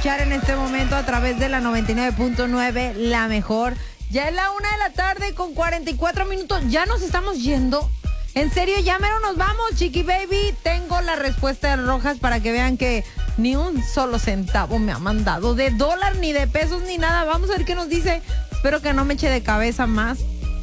escuchar en este momento a través de la 99.9, la mejor. Ya es la 1:00 con 44 minutos. Ya nos estamos yendo. En serio, ya mero nos vamos, Chiqui Baby. Tengo la respuesta de Rojas para que vean que ni un solo centavo me ha mandado de dólar, ni de pesos, ni nada. Vamos a ver qué nos dice. Espero que no me eche de cabeza más.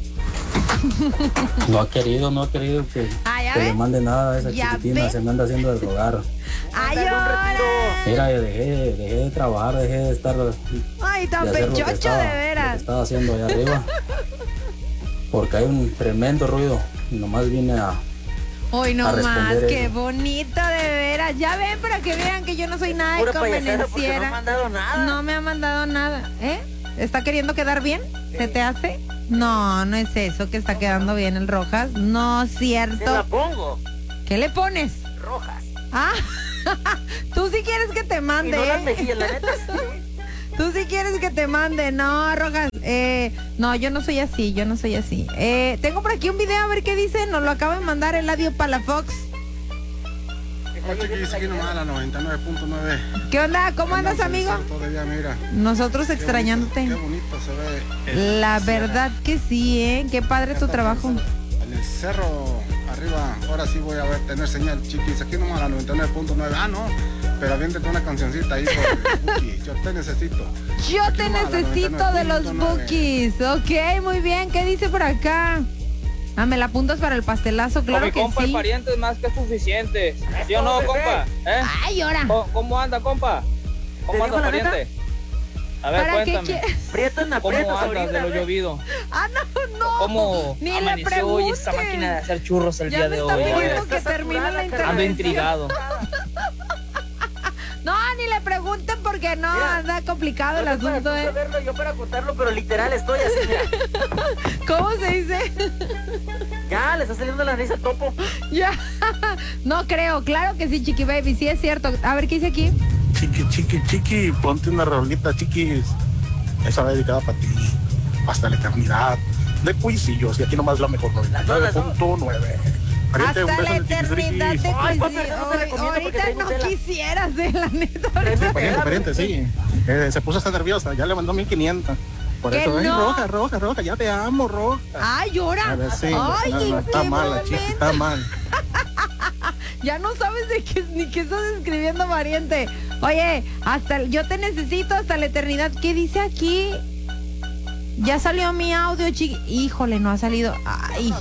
No ha querido que le mande nada a esa chiquitina. Se me anda haciendo el rogar. ¡Ay, ahora! Mira, dejé de trabajar, dejé de estar. ¡Ay, tan pechocho, de veras! Lo que estaba haciendo allá arriba. Porque hay un tremendo ruido. Y nomás vine a. Hoy no más, qué eso. bonito, de veras. Ya ven, para que vean que yo no soy nada de convenenciera. No me ha mandado nada. No me ha mandado nada. ¿Está queriendo quedar bien? ¿Se te hace? No, no es eso que está quedando bien el Rojas. No es cierto. Te la pongo. ¿Qué le pones? Rojas. Ah, tú sí quieres que te mande. Y no las mejillas, la neta sí. Tú sí quieres que te mande. No, Rojas. No, yo no soy así, tengo por aquí un video, a ver qué dice. Nos lo acaba de mandar Eladio Palafox. Hola, chiquis, aquí nomás a la 99.9. ¿Qué onda? ¿Cómo andas, amigo? Todavía, mira. Nosotros extrañándote. Qué bonito se ve. La verdad que sí, Qué padre tu trabajo. En el cerro arriba, ahora sí voy a tener señal, chiquis. Aquí nomás a la 99.9. Ah, no, pero aviéntate una cancioncita ahí por Bookies. Yo te necesito. Yo Aquí te nomás, necesito de los 99.9. Bookies. Ok, muy bien. ¿Qué dice por acá? ¿Me la apuntas para el pastelazo? Claro mi que compa, sí. el pariente es más que suficiente. ¿Sí o no, compa? Ay, ahora. ¿Cómo anda, compa? ¿Cómo anda, pariente? A ver, cuéntame. ¿Cómo andas de lo llovido? Ah, no. ¿Cómo Ni le amaneció hoy preguntes. esta máquina de hacer churros el Ya día me de está hoy? pidiendo que termine la intervención. Ando intrigado. No, ni le pregunten porque no, Mira, anda complicado el asunto, Verlo, yo para contarlo, pero literal estoy así, mira. ¿Cómo se dice? Ya, le está saliendo la nariz al topo. Ya. No creo, claro que sí, Chiqui Baby, sí es cierto. A ver, ¿qué dice aquí? Chiqui, ponte una rolita, chiquis. Esa va dedicada para ti, hasta la eternidad. De Cuisillos, y aquí nomás la mejor 99.9. Hasta la eternidad de Ay, papi, Cuisillos. no te recomiendo porque Ahorita tengo no tela. quisieras, la neta. Pariente, sí. Se puso hasta nerviosa, ya le mandó 1500. Por Que eso, no. Roja, ya te amo, Roja. Ay, llora. A ver, sí, Ay, no, está mal la chica, está mal. Ya no sabes ni qué estás escribiendo, pariente. Oye, yo te necesito hasta la eternidad. ¿Qué dice aquí? Ya salió mi audio, chiqui. Híjole, no ha salido. Ay.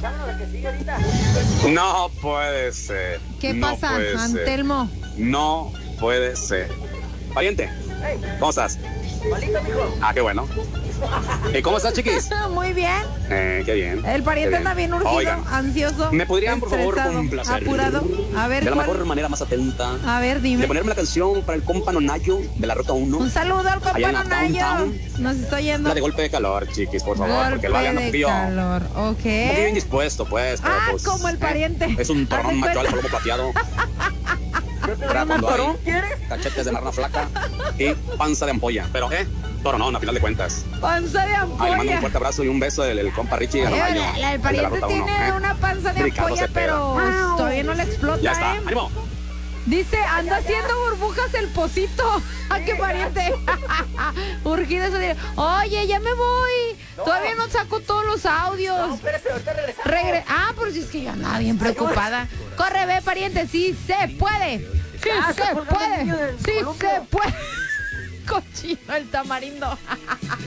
No puede ser. ¿Qué No pasa, puede ser. Antelmo? No puede ser. Pariente, ¿cómo estás? Malito, mijo. Ah, qué bueno. ¿Y cómo estás, chiquis? Muy bien. Qué bien. El pariente anda bien urgido, Oigan, ansioso. ¿me podrían, por favor, estresado, complacer? apurado. A ver, De la ¿cuál? mejor manera, más atenta. A ver, dime. De ponerme la canción para el compa Nonayo de la Ruta 1. Un saludo al compa Allá en la Nonayo. downtown. Nos está yendo. La de golpe de calor, chiquis, por favor, porque lo hagan un Golpe de poquillo. calor, Un poquillo ok. indispuesto, pues. Pero, Ah, pues, como el pariente. Es un Haz torrón de macho cuenta. al plomo plateado. ¿Yo te Era un cuando hay torón, quieres? cachetes de marna flaca y panza de ampolla. Pero, toronón, a final de cuentas. Panza de Ahí le mando un ampolla. fuerte abrazo y un beso del compa Richie Aramayo. El pariente tiene una panza de Ricardo ampolla, Cepeda. pero todavía no le explota, Ya está, ¿eh? ánimo. Dice, anda haciendo burbujas el pocito. ¡Ah, qué pariente! Urgido eso de, oye, ya me voy. Todavía no saco todos los audios. No, espérese, ahorita regresamos. Pero si es que yo andaba bien preocupada. Corre, ve, pariente, sí se puede. Sí Ya, se está colgando el puede. niño del Sí columpio. se puede. Cochino el tamarindo.